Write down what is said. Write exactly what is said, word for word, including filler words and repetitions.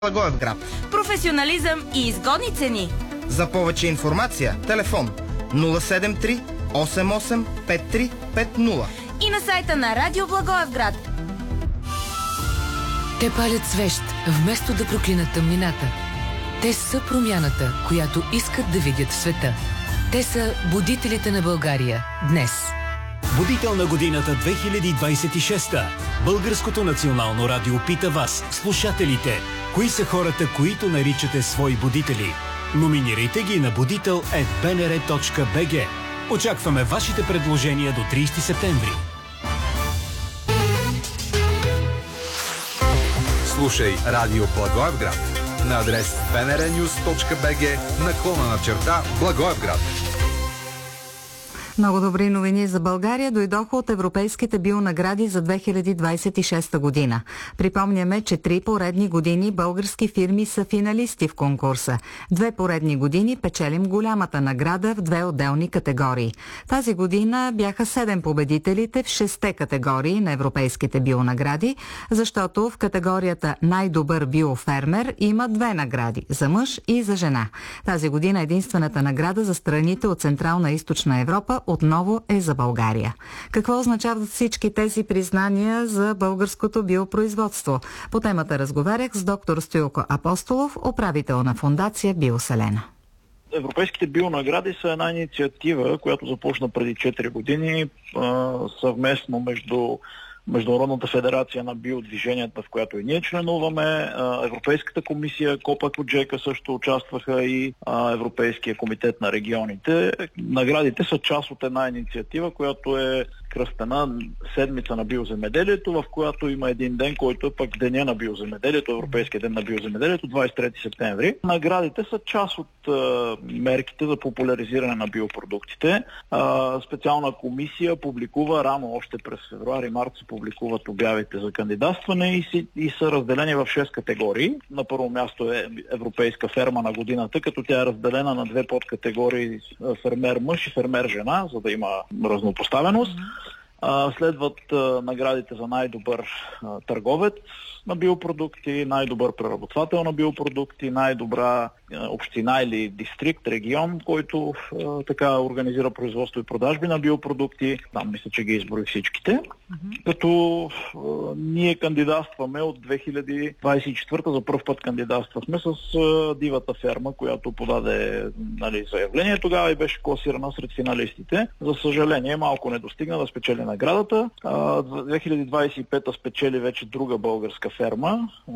Благоевград. Професионализъм и изгодни цени. За повече информация телефон нула седем три осем осем пет три пет нула и на сайта на Радио Благоевград. Те палят свещ, вместо да проклинат тъмнината. Те са промяната, която искат да видят в света. Те са будителите на България днес. Будител на годината две хиляди двадесет и шеста. Българското национално радио пита вас, слушателите, кои са хората, които наричате свои будители. Номинирайте ги на будител ет би ен ер точка би джи. Очакваме вашите предложения до тридесети септември. Слушай Радио Благоевград на адрес би ен ер нюз точка би джи наклона на черта Благоевград. Много добри новини за България дойдоха от европейските бионагради за две хиляди двадесет и шеста година. Припомняме, че три поредни години български фирми са финалисти в конкурса. Две поредни години печелим голямата награда в две отделни категории. Тази година бяха седем победителите в шесте категории на европейските бионагради, защото в категорията най-добър биофермер има две награди – за мъж и за жена. Тази година единствената награда за страните от Централна и Източна Европа отново е за България. Какво означават всички тези признания за българското биопроизводство? По темата разговарях с доктор Стоилко Апостолов, управител на фондация Биоселена. Европейските бионагради са една инициатива, която започна преди четири години съвместно между Международната федерация на биодвиженията, в която и ние членуваме, Европейската комисия, Копа-Коджека също участваха и Европейския комитет на регионите. Наградите са част от една инициатива, която е кръстена Седмица на биоземеделието, в която има един ден, който е пък Деня на биоземеделието, Европейския ден на биоземеделието, двадесет и трети септември. Наградите са част от мерките за популяризиране на биопродуктите. Специална комисия публикува рано, още през февруари-март се публикуват обявите за кандидатстване и, си, и са разделени в шест категории. На първо място е Европейска ферма на годината, като тя е разделена на две подкатегории фермер мъж и фермер жена, за да има разнопоставеност. Следват наградите за най-добър търговец на биопродукти, най-добър преработвател на биопродукти, най-добра община или дистрикт, регион, който така организира производство и продажби на биопродукти. Там мисля, че ги изброих всичките. Mm-hmm. Като ние кандидатстваме от две хиляди двадесет и четвърта, за първ път кандидатствахме с Дивата ферма, която подаде, нали, заявление тогава и беше класирана сред финалистите. За съжаление, малко не достигна да спечели наградата. две хиляди двадесет и пета спечели вече друга българска ферма,